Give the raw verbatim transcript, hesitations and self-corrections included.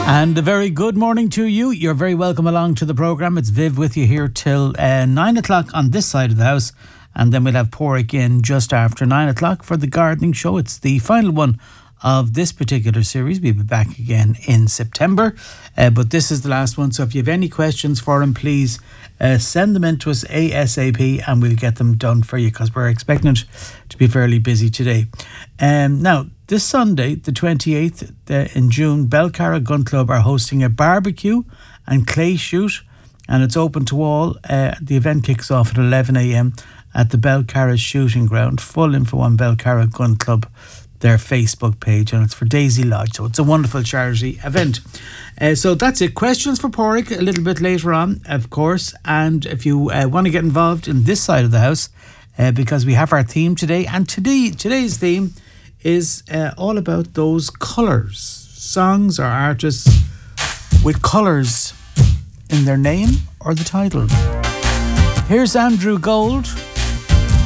And a very good morning to you. You're very welcome along to the programme. It's Viv with you here till uh, nine o'clock on this side of the house. And then we'll have Porrick in just after nine o'clock for the gardening show. It's the final one of this particular series. We'll be back again in September. Uh, but this is the last one. So if you have any questions for him, please uh, send them in to us ASAP and we'll get them done for you because we're expecting it to be fairly busy today. Um, now, this Sunday, the twenty-eighth uh, in June, Belcarra Gun Club are hosting a barbecue and clay shoot, and it's open to all. Uh, the event kicks off at eleven a.m. at the Belcarra Shooting Ground. Full info on Belcarra Gun Club, their Facebook page, and it's for Daisy Lodge. So it's a wonderful charity event. Uh, so that's it. Questions for Porrick a little bit later on, of course. And if you uh, want to get involved in this side of the house, uh, because we have our theme today, and today today's theme is uh, all about those colours. Songs or artists with colours in their name or the title. Here's Andrew Gold